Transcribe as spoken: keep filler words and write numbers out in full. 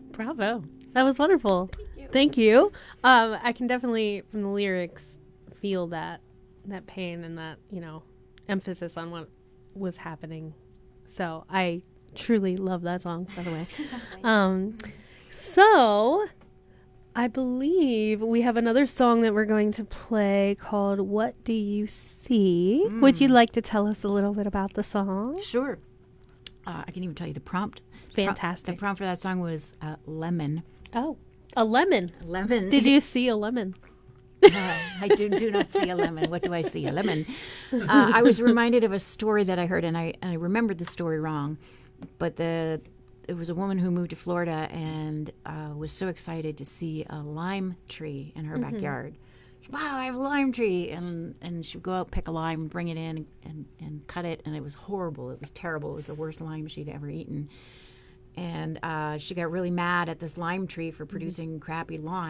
Bravo. That was wonderful. Thank you. Thank you. Um, I can definitely, from the lyrics, feel that that pain and that, you know, emphasis on what was happening. So I truly love that song, by the way. um, so I believe we have another song that we're going to play called What Do You See? Mm. Would you like to tell us a little bit about the song? Sure. Uh, I can even tell you the prompt. Fantastic. The prompt for that song was uh, lemon. Oh, a lemon. Lemon. Did you see a lemon? uh, I do, do not see a lemon. What do I see? A lemon. Uh, I was reminded of a story that I heard, and I and I remembered the story wrong. But the it was a woman who moved to Florida and uh, was so excited to see a lime tree in her mm-hmm. backyard. Wow, I have a lime tree. And and she would go out, pick a lime, bring it in, and, and, and cut it. And it was horrible. It was terrible. It was the worst lime she'd ever eaten. And uh, she got really mad at this lime tree for producing mm-hmm. crappy lime.